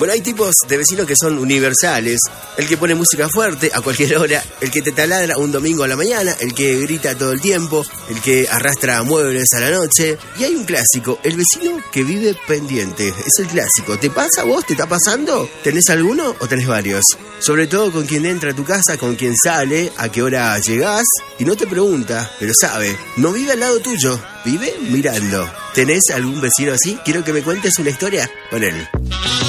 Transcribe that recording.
Bueno, hay tipos de vecinos que son universales. El que pone música fuerte a cualquier hora, el que te taladra un domingo a la mañana, el que grita todo el tiempo, el que arrastra muebles a la noche. Y hay un clásico, el vecino que vive pendiente. Es el clásico. ¿Te pasa a vos? ¿Te está pasando? ¿Tenés alguno o tenés varios? Sobre todo con quien entra a tu casa, con quien sale, a qué hora llegás y no te pregunta, pero sabe. No vive al lado tuyo, vive mirando. ¿Tenés algún vecino así? Quiero que me cuentes una historia con él.